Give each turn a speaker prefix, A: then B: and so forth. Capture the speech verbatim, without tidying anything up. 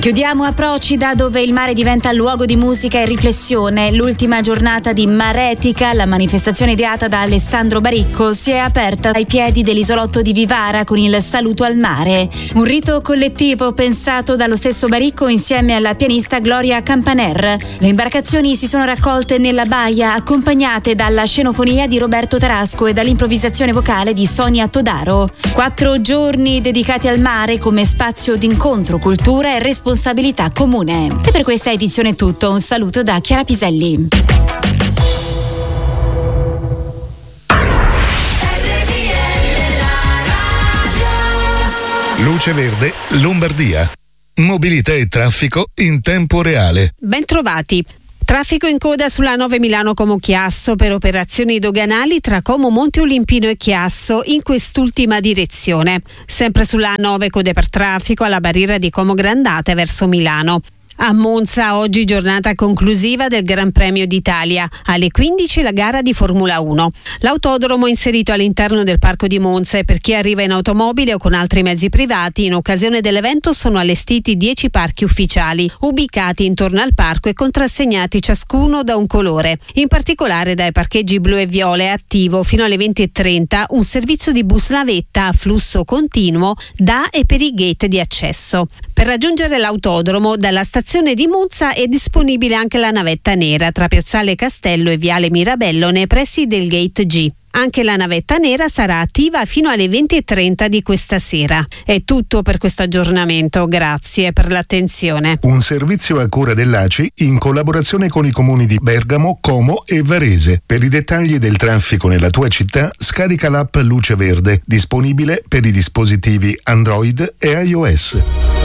A: Chiudiamo a Procida, dove il mare diventa luogo di musica e riflessione. L'ultima giornata di Maretica, la manifestazione ideata da Alessandro Baricco, si è aperta ai piedi dell'isolotto di Vivara con il saluto al mare. Un rito collettivo pensato dallo stesso Baricco insieme alla pianista Gloria Campaner. Le imbarcazioni si sono raccolte nella baia, accompagnate dalla scenofonia di Roberto Tarasco e dall'improvvisazione vocale di Sonia Todaro. Quattro giorni dedicati al mare come spazio d'incontro, cultura e responsabilità responsabilità comune. E per questa edizione è tutto. Un saluto da Chiara Piselli.
B: Luce Verde, Lombardia. Mobilità e traffico in tempo reale.
C: Bentrovati. Traffico in coda sulla nove Milano-Como Chiasso per operazioni doganali tra Como Monte Olimpino e Chiasso in quest'ultima direzione. Sempre sulla A nove code per traffico alla barriera di Como Grandate verso Milano. A Monza oggi giornata conclusiva del Gran Premio d'Italia. Alle quindici la gara di Formula uno. L'autodromo inserito all'interno del parco di Monza e per chi arriva in automobile o con altri mezzi privati in occasione dell'evento sono allestiti dieci parchi ufficiali, ubicati intorno al parco e contrassegnati ciascuno da un colore. In particolare dai parcheggi blu e viola è attivo fino alle venti e trenta un servizio di bus navetta a flusso continuo da e per i gate di accesso. Per raggiungere l'autodromo dalla stazione di Monza è disponibile anche la navetta nera tra Piazzale Castello e Viale Mirabello nei pressi del Gate G. Anche la navetta nera sarà attiva fino alle venti e trenta di questa sera. È tutto per questo aggiornamento, grazie per l'attenzione.
B: Un servizio a cura dell'A C I in collaborazione con i comuni di Bergamo, Como e Varese. Per i dettagli del traffico nella tua città, scarica l'app Luce Verde, disponibile per i dispositivi Android e iOS.